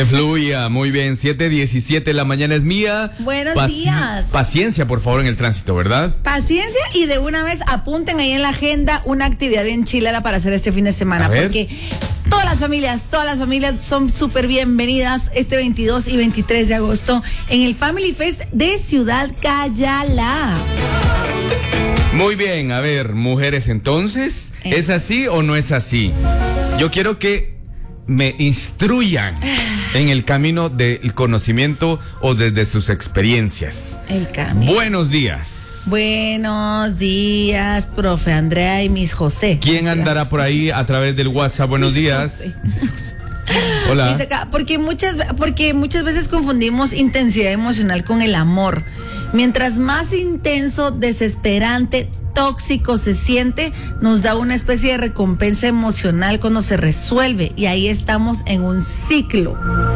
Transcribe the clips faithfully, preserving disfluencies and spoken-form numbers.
Fluya, muy bien, siete diecisiete, la mañana es mía. Buenos Paci- días. Paciencia, por favor, en el tránsito, ¿verdad? Paciencia, y de una vez apunten ahí en la agenda una actividad bien chilera para hacer este fin de semana. A ver. Porque todas las familias, todas las familias son súper bienvenidas este veintidós y veintitrés de agosto en el Family Fest de Ciudad Cayala. Muy bien, a ver, mujeres, entonces, ¿es así o no es así? Yo quiero que me instruyan en el camino del conocimiento o desde sus experiencias. El cambio. Buenos días. Buenos días, profe Andrea y Miss José. ¿Quién andará por ahí a través del WhatsApp? Buenos Miss días. José. Hola. Dice acá, porque muchas, porque muchas veces confundimos intensidad emocional con el amor. Mientras más intenso, desesperante, tóxico se siente, nos da una especie de recompensa emocional cuando se resuelve, y ahí estamos en un ciclo.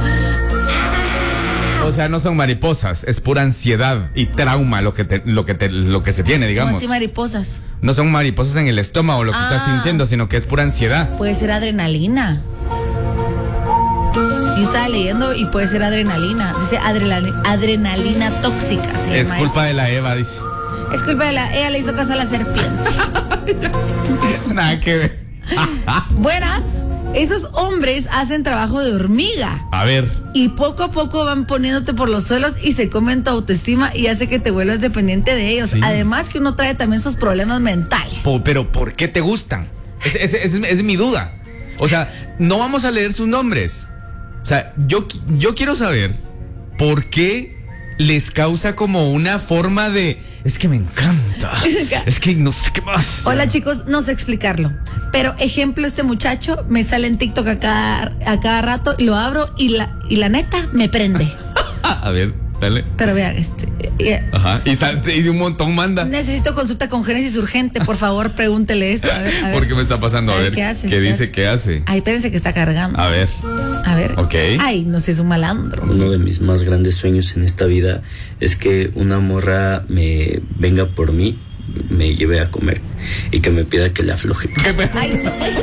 O sea, no son mariposas, es pura ansiedad y trauma lo que te, lo que te, lo que se tiene, digamos. Como así mariposas. No son mariposas en el estómago lo que Ah. estás sintiendo, sino que es pura ansiedad. Puede ser adrenalina. Yo estaba leyendo y puede ser adrenalina. Dice adrenalina, adrenalina tóxica. Se Es llama culpa eso. de la Eva, dice. Es culpa de la. Ella le hizo caso a la serpiente. Nada que ver. Buenas. Esos hombres hacen trabajo de hormiga. A ver. Y poco a poco van poniéndote por los suelos y se comen tu autoestima y hace que te vuelvas dependiente de ellos. Sí. Además que uno trae también sus problemas mentales. Po- pero ¿por qué te gustan? Esa es, es, es, es mi duda. O sea, no vamos a leer sus nombres. O sea, yo, yo quiero saber por qué les causa como una forma de... Es que me encanta. Es que no sé qué más. Hola chicos, no sé explicarlo. Pero ejemplo, este muchacho me sale en TikTok a cada, a cada rato y lo abro y la, y la neta me prende. A ver, dale. Pero vean, este... eh, Ajá. Y, sal- y un montón manda. necesito consulta con Génesis urgente, por favor, pregúntele esto. A ver, a ver. ¿Por qué me está pasando? A, A ver, ver, ¿qué hace? ¿Qué ¿Qué dice? hace? ¿Qué hace? Ay, espérense que está cargando. A ver. A ver. Ok. Ay, no sé, es un malandro. Uno de mis más grandes sueños en esta vida es que una morra me venga por mí, me lleve a comer y que me pida que le afloje. ¿Qué pe- Ay,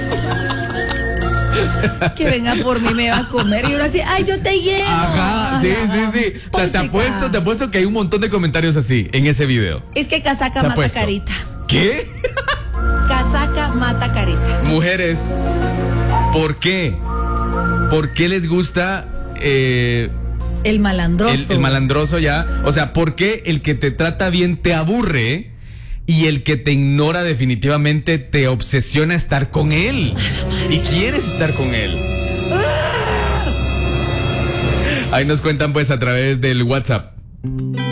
que venga por mí, me va a comer. Y ahora sí, ay, yo te llevo. Ajá, sí, sí, sí. O sea, te Chica. apuesto, te apuesto que hay un montón de comentarios así en ese video. Es que casaca Te mata apuesto. carita. ¿Qué? Casaca mata carita. Mujeres, ¿por qué? ¿Por qué les gusta eh, El malandroso. el, el malandroso ya? O sea, ¿por qué el que te trata bien te aburre y el que te ignora definitivamente te obsesiona estar con él? Y quieres estar con él. Ahí nos cuentan pues a través del WhatsApp.